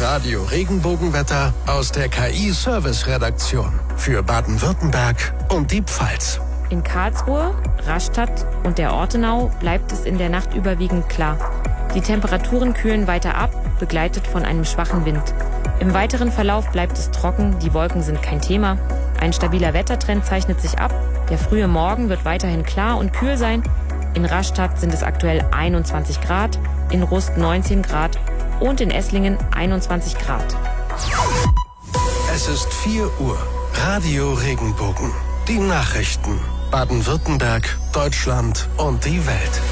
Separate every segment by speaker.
Speaker 1: Radio Regenbogenwetter aus der KI-Service-Redaktion für Baden-Württemberg und die Pfalz.
Speaker 2: In Karlsruhe, Rastatt und der Ortenau bleibt es in der Nacht überwiegend klar. Die Temperaturen kühlen weiter ab, begleitet von einem schwachen Wind. Im weiteren Verlauf bleibt es trocken, die Wolken sind kein Thema. Ein stabiler Wettertrend zeichnet sich ab. Der frühe Morgen wird weiterhin klar und kühl sein. In Rastatt sind es aktuell 21 Grad, in Rust 19 Grad und in Esslingen 21 Grad.
Speaker 1: Es ist 4 Uhr. Radio Regenbogen. Die Nachrichten. Baden-Württemberg, Deutschland und die Welt.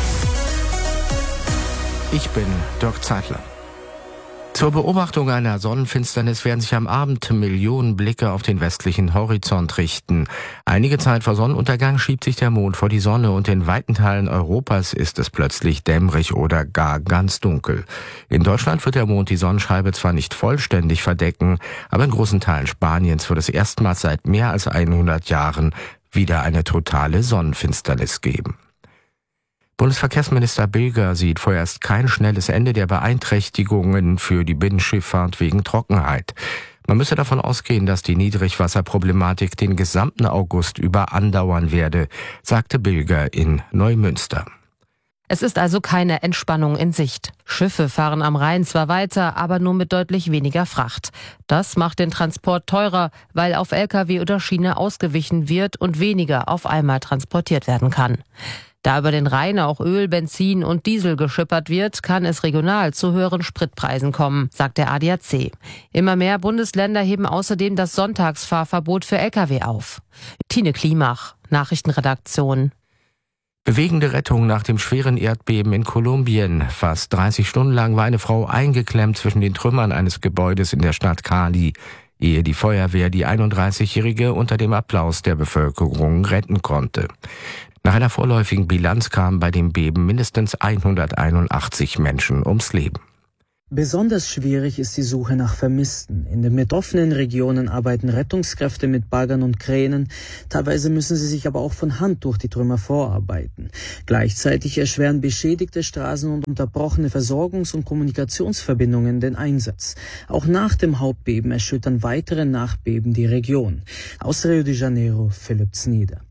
Speaker 3: Ich bin Dirk Zeitler. Zur Beobachtung einer Sonnenfinsternis werden sich am Abend Millionen Blicke auf den westlichen Horizont richten. Einige Zeit vor Sonnenuntergang schiebt sich der Mond vor die Sonne und in weiten Teilen Europas ist es plötzlich dämmerig oder gar ganz dunkel. In Deutschland wird der Mond die Sonnenscheibe zwar nicht vollständig verdecken, aber in großen Teilen Spaniens wird es erstmals seit mehr als 100 Jahren wieder eine totale Sonnenfinsternis geben. Bundesverkehrsminister Bilger sieht vorerst kein schnelles Ende der Beeinträchtigungen für die Binnenschifffahrt wegen Trockenheit. Man müsse davon ausgehen, dass die Niedrigwasserproblematik den gesamten August über andauern werde, sagte Bilger in Neumünster.
Speaker 4: Es ist also keine Entspannung in Sicht. Schiffe fahren am Rhein zwar weiter, aber nur mit deutlich weniger Fracht. Das macht den Transport teurer, weil auf Lkw oder Schiene ausgewichen wird und weniger auf einmal transportiert werden kann. Da über den Rhein auch Öl, Benzin und Diesel geschippert wird, kann es regional zu höheren Spritpreisen kommen, sagt der ADAC. Immer mehr Bundesländer heben außerdem das Sonntagsfahrverbot für Lkw auf. Tine Klimach, Nachrichtenredaktion.
Speaker 3: Bewegende Rettung nach dem schweren Erdbeben in Kolumbien. Fast 30 Stunden lang war eine Frau eingeklemmt zwischen den Trümmern eines Gebäudes in der Stadt Cali, ehe die Feuerwehr die 31-Jährige unter dem Applaus der Bevölkerung retten konnte. Nach einer vorläufigen Bilanz kamen bei dem Beben mindestens 181 Menschen ums Leben.
Speaker 5: Besonders schwierig ist die Suche nach Vermissten. In den betroffenen Regionen arbeiten Rettungskräfte mit Baggern und Kränen. Teilweise müssen sie sich aber auch von Hand durch die Trümmer vorarbeiten. Gleichzeitig erschweren beschädigte Straßen und unterbrochene Versorgungs- und Kommunikationsverbindungen den Einsatz. Auch nach dem Hauptbeben erschüttern weitere Nachbeben die Region. Aus Rio de Janeiro, Philipp Znieder.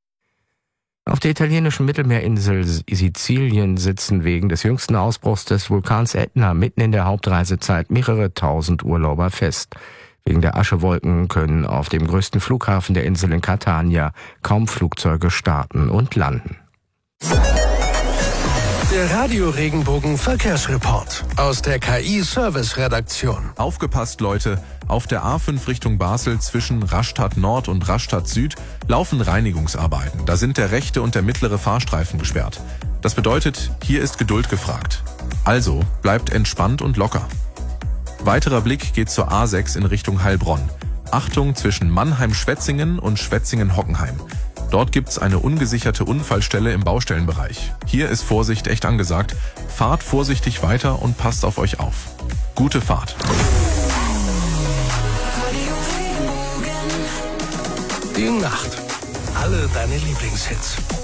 Speaker 3: Auf der italienischen Mittelmeerinsel Sizilien sitzen wegen des jüngsten Ausbruchs des Vulkans Ätna mitten in der Hauptreisezeit mehrere tausend Urlauber fest. Wegen der Aschewolken können auf dem größten Flughafen der Insel in Catania kaum Flugzeuge starten und landen.
Speaker 1: Der Radio Regenbogen Verkehrsreport aus der KI-Service-Redaktion.
Speaker 6: Aufgepasst, Leute! Auf der A5 Richtung Basel zwischen Rastatt Nord und Rastatt Süd laufen Reinigungsarbeiten. Da sind der rechte und der mittlere Fahrstreifen gesperrt. Das bedeutet, hier ist Geduld gefragt. Also bleibt entspannt und locker. Weiterer Blick geht zur A6 in Richtung Heilbronn. Achtung zwischen Mannheim-Schwetzingen und Schwetzingen-Hockenheim. Dort gibt's eine ungesicherte Unfallstelle im Baustellenbereich. Hier ist Vorsicht echt angesagt. Fahrt vorsichtig weiter und passt auf euch auf. Gute Fahrt.
Speaker 1: Die Nacht. Alle deine Lieblingshits.